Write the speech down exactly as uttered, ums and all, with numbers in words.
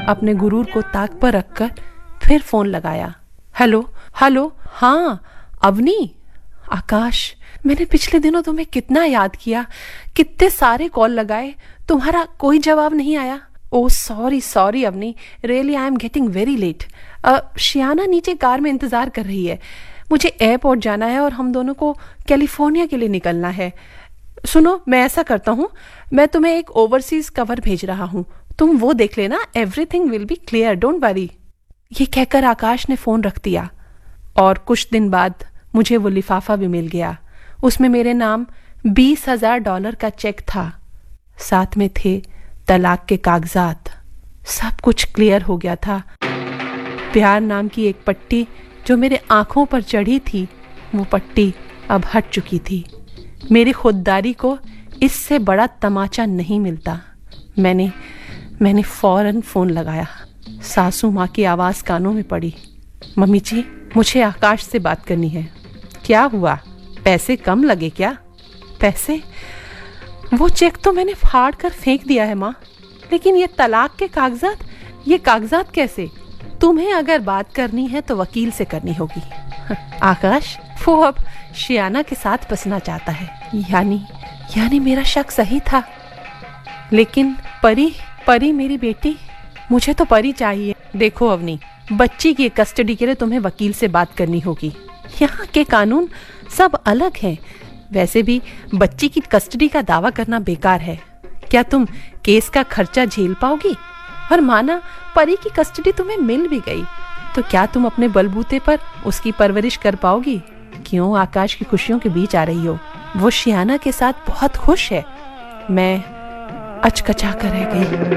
अपने गुरूर को ताक पर रखकर फिर फोन लगाया। हेलो हेलो हाँ अवनी। आकाश, मैंने पिछले दिनों तुम्हें कितना याद किया, कितने सारे कॉल लगाए, तुम्हारा कोई जवाब नहीं आया। Oh sorry sorry Avani, really I am getting very late. शियाना नीचे कार में इंतजार कर रही है। मुझे एयरपोर्ट जाना है और हम दोनों को कैलिफोर्निया के लिए निकलना है। सुनो, मैं ऐसा करता हूँ, मैं तुम्हें एक ओवरसीज कवर भेज रहा हूँ, तुम वो देख लेना, everything will be clear, don't worry. ये कहकर आकाश ने फोन रख दिया और कुछ दिन बाद मुझे वो लिफाफा भी मिल गया। उसमें मेरे नाम बीस हजार डॉलर का चेक था, साथ में थे तलाक के कागजात। सब कुछ क्लियर हो गया था। प्यार नाम की एक पट्टी जो मेरे आंखों पर चढ़ी थी, वो पट्टी अब हट चुकी थी। मेरी खुददारी को इससे बड़ा तमाचा नहीं मिलता। मैंने मैंने फौरन फोन लगाया। सासू माँ की आवाज कानों में पड़ी। मम्मी जी, मुझे आकाश से बात करनी है। क्या हुआ, पैसे कम लगे क्या? पैसे? वो चेक तो मैंने फाड़ कर फेंक दिया है माँ, लेकिन ये तलाक के कागजात, ये कागजात कैसे? तुम्हें अगर बात करनी है तो वकील से करनी होगी। आकाश, वो अब शियाना के साथ बसना चाहता है। यानी यानी मेरा शक सही था। लेकिन परी परी मेरी बेटी, मुझे तो परी चाहिए। देखो अवनी, बच्ची की कस्टडी के लिए तुम्हें वकील से बात करनी होगी। यहाँ के कानून सब अलग हैं। वैसे भी बच्ची की कस्टडी का दावा करना बेकार है। क्या तुम केस का खर्चा झेल पाओगी? और माना परी की कस्टडी तुम्हें मिल भी गई, तो क्या तुम अपने बलबूते पर उसकी परवरिश कर पाओगी? क्यों आकाश की खुशियों के बीच आ रही हो? वो शियाना के साथ बहुत खुश है। मैं अचकचा कर रह गई।